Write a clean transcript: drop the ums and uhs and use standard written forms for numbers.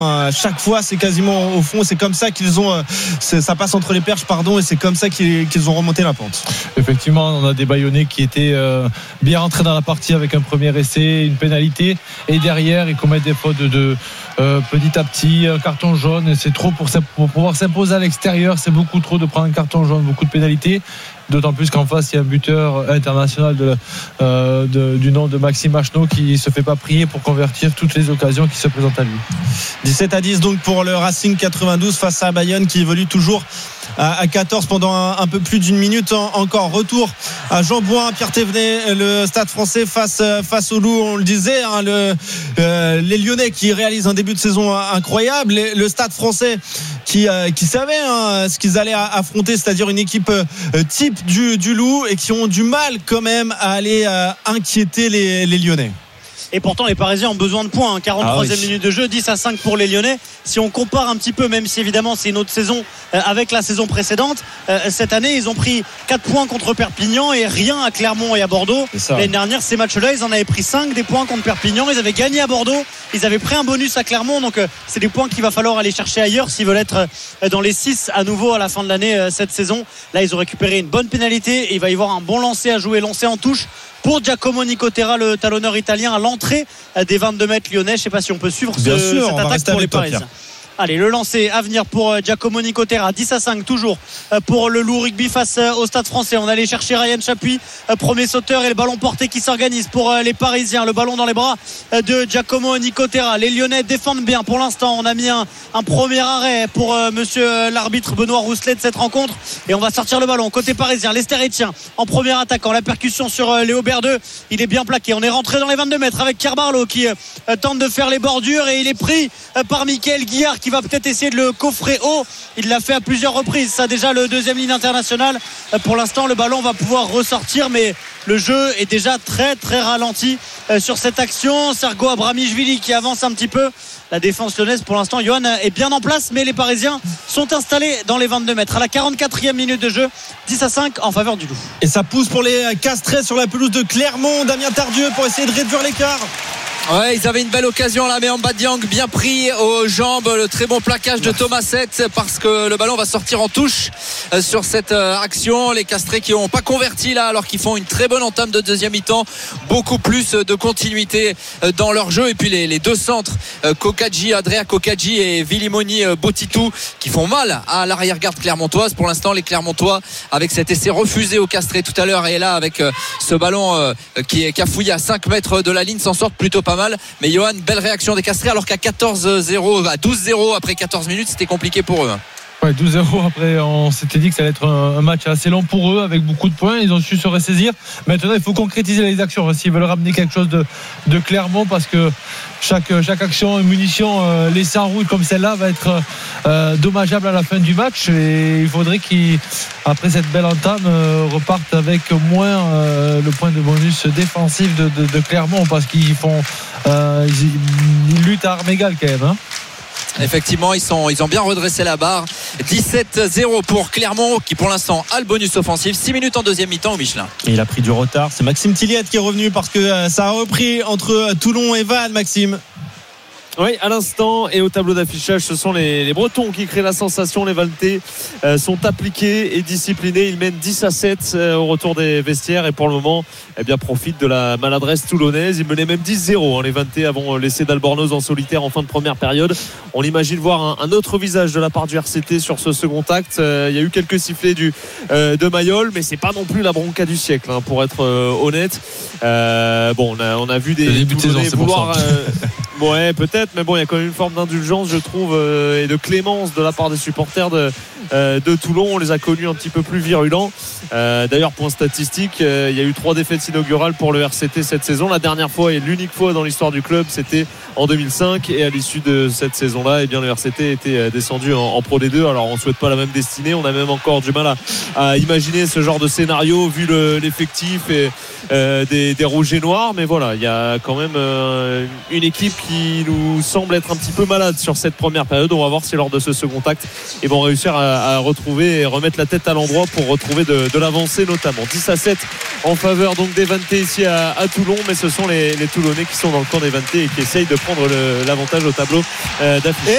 Chaque fois, c'est quasiment au fond. C'est comme ça qu'ils ont, ça passe entre les perches, et c'est comme ça qu'ils ont remonté la pente. Effectivement, on a des Bayonnais qui étaient bien rentrés dans la partie avec un premier essai, une pénalité, et derrière ils commettent des fautes de petit à petit, un carton jaune. Et c'est trop pour pouvoir s'imposer à l'extérieur. C'est beaucoup trop de prendre un carton jaune, beaucoup de pénalités. D'autant plus qu'en face il y a un buteur international du nom de Maxime Machenaud qui se fait pas prier pour convertir toutes les occasions qui se présentent à lui. 17-10 donc pour le Racing 92 face à Bayonne qui évolue toujours à 14 pendant un peu plus d'une minute encore. Retour à Jean-Bouin, Pierre Thévenet, le Stade Français face au Loup. On le disait, les Lyonnais qui réalisent un début de saison incroyable, le Stade Français qui savait ce qu'ils allaient affronter, c'est-à-dire une équipe type du Loup, et qui ont du mal quand même à aller inquiéter les Lyonnais. Et pourtant les Parisiens ont besoin de points, 43e minute de jeu, 10-5 pour les Lyonnais. Si on compare un petit peu, même si évidemment c'est une autre saison avec la saison précédente, cette année ils ont pris 4 points contre Perpignan et rien à Clermont et à Bordeaux. L'année dernière, ces matchs-là, ils en avaient pris 5 des points contre Perpignan, ils avaient gagné à Bordeaux, ils avaient pris un bonus à Clermont, donc c'est des points qu'il va falloir aller chercher ailleurs s'ils veulent être dans les 6 à nouveau à la fin de l'année cette saison. Là ils ont récupéré une bonne pénalité et il va y avoir un bon lancer à jouer, lancer en touche pour Giacomo Nicotera, le talonneur italien, à l'entrée des 22 mètres lyonnais. Je ne sais pas si on peut suivre cette attaque pour les Parisiens. Allez, le lancer à venir pour Giacomo Nicotera, 10-5 toujours pour le Loup Rugby face au Stade Français. On allait chercher Ryan Chapuis, premier sauteur, et le ballon porté qui s'organise pour les Parisiens. Le ballon dans les bras de Giacomo Nicotera. Les Lyonnais défendent bien pour l'instant. On a mis un premier arrêt pour monsieur l'arbitre Benoît Rousselet de cette rencontre, et on va sortir le ballon côté parisien. Lester Etienne en premier attaquant, la percussion sur Léo Berdeux, il est bien plaqué. On est rentré dans les 22 mètres avec Kerbarlo qui tente de faire les bordures, et il est pris par Mickaël Guillard qui va peut-être essayer de le coffrer haut. Il l'a fait à plusieurs reprises, ça déjà, le deuxième ligne internationale. Pour l'instant le ballon va pouvoir ressortir, mais le jeu est déjà très très ralenti sur cette action. Sergo Abramichvili qui avance un petit peu. La défense lyonnaise pour l'instant, Johan, est bien en place, mais les Parisiens sont installés dans les 22 mètres à la 44e minute de jeu, 10-5 en faveur du Loup. Et ça pousse pour les Castrés sur la pelouse de Clermont. Damien Tardieu pour essayer de réduire l'écart. Ouais, ils avaient une belle occasion là, mais Mbadiang bien pris aux jambes. Le très bon plaquage de Thomas Sett, parce que le ballon va sortir en touche sur cette action. Les Castrés qui n'ont pas converti là, alors qu'ils font une très bonne entame de deuxième mi-temps. Beaucoup plus de continuité dans leur jeu. Et puis les deux centres, Andrea Kokadji et Vilimoni Botitou, qui font mal à l'arrière-garde clermontoise. Pour l'instant, les Clermontois, avec cet essai refusé aux Castrés tout à l'heure, et là avec ce ballon qui a fouillé à 5 mètres de la ligne, s'en sortent plutôt pas mal. Mais Johan, belle réaction des Castrés, alors qu'à 12-0 après 14 minutes, c'était compliqué pour eux. Ouais, 12-0 après, on s'était dit que ça allait être un match assez long pour eux, avec beaucoup de points. Ils ont su se ressaisir. Maintenant, il faut concrétiser les actions s'ils veulent ramener quelque chose de Clermont, parce que chaque action et munition laissée en route comme celle-là va être dommageable à la fin du match. Et il faudrait qu'après cette belle entame, repartent avec au moins le point de bonus défensif de Clermont, parce qu'ils font ils luttent à armes égales quand même, Effectivement, ils ont bien redressé la barre. 17-0 pour Clermont, qui pour l'instant a le bonus offensif. 6 minutes en deuxième mi-temps au Michelin. Et il a pris du retard. C'est Maxime Tilliette qui est revenu, parce que ça a repris entre Toulon et Vannes. Maxime. Oui, à l'instant, et au tableau d'affichage, ce sont les Bretons qui créent la sensation. Les Vannetais sont appliqués et disciplinés. Ils mènent 10-7 au retour des vestiaires, et pour le moment profitent de la maladresse toulonnaise. Ils menaient même 10-0, les Vannetais, avant laissé d'Albornoz en solitaire en fin de première période. On imagine voir un autre visage de la part du RCT sur ce second acte. Il y a eu quelques sifflets de Mayol, mais c'est pas non plus la bronca du siècle, pour être honnête. On a vu des Toulonnais vouloir ouais, peut-être, mais bon, il y a quand même une forme d'indulgence, je trouve, et de clémence de la part des supporters de Toulon. On les a connus un petit peu plus virulents. D'ailleurs, point statistique, il y a eu 3 défaites inaugurales pour le RCT cette saison. La dernière fois et l'unique fois dans l'histoire du club, c'était en 2005, et à l'issue de cette saison-là, le RCT était descendu en Pro D2. Alors on ne souhaite pas la même destinée, on a même encore du mal à imaginer ce genre de scénario vu l'effectif et des rouges et noirs. Mais voilà, il y a quand même une équipe qui nous semble être un petit peu malade sur cette première période. On va voir si lors de ce second acte ils vont réussir à retrouver et remettre la tête à l'endroit pour retrouver de l'avancée, notamment 10-7 en faveur donc des Vantés ici à Toulon, mais ce sont les Toulonnais qui sont dans le camp des Vantés et qui essayent de prendre l'avantage au tableau d'affichage.